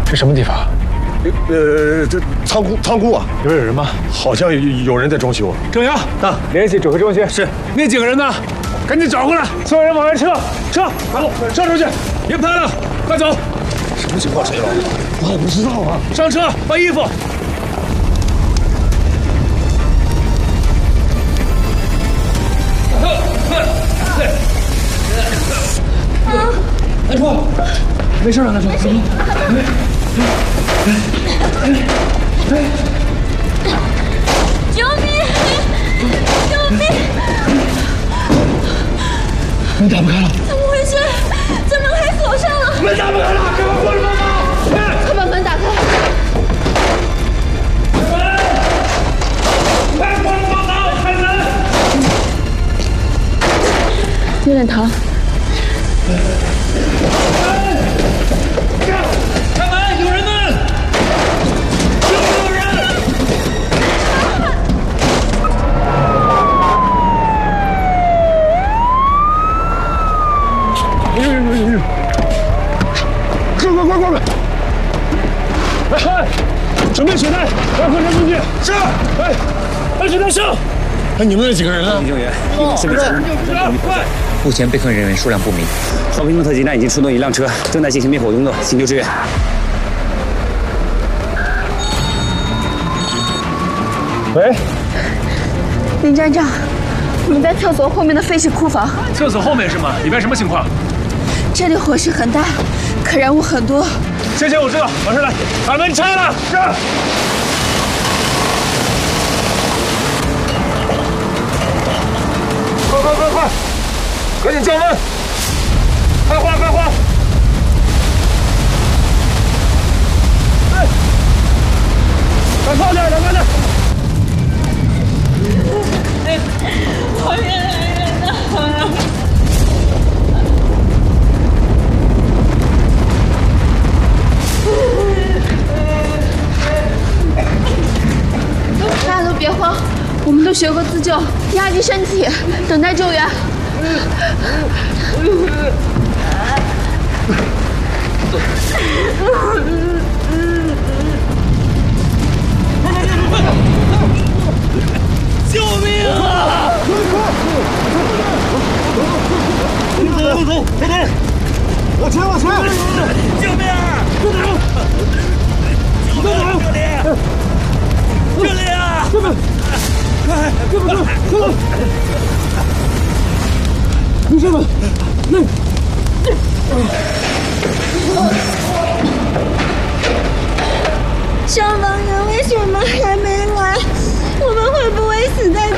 这什么地方？ 这仓库啊， 里边有人吗？ 好像有人在装修。 郑阳， 啊， 联系指挥中心。 是。 那几个人呢？赶紧找回来！所有人往外撤，撤，撤出去！别拍了，快走！ 什么情况，陈勇？我也不知道啊。 上车，换衣服。 南川，没事吧？南川， 救命！救命！ 门打不开了， 怎么回事？这门还锁上了。 门打不开了，赶快过来帮忙！ 快把门打开！ 快过来帮忙！开门！ 有点疼。 开门！有人呢！有没有人？ 快！哎，准备血袋，要合成进去。是。哎，把血袋上。哎，你们那几个人呢？ 救援，身边快！ 目前被困人员数量不明。和平路特警站已经出动1辆车，正在进行灭火工作，请求支援。 喂， 林站长，我们在厕所后面的废弃库房。 厕所后面是吗？里面什么情况？ 这里火势很大，可燃物很多。 谢谢，我知道，马上来，把门拆了。是。快！赶紧降温！快换！哎，赶快点！ 后面来人了！大家都别慌，我们都学过自救，压低身体，等待救援。 救命啊！快！往前！救命啊！救命啊！快！同志们， 消防员为什么还没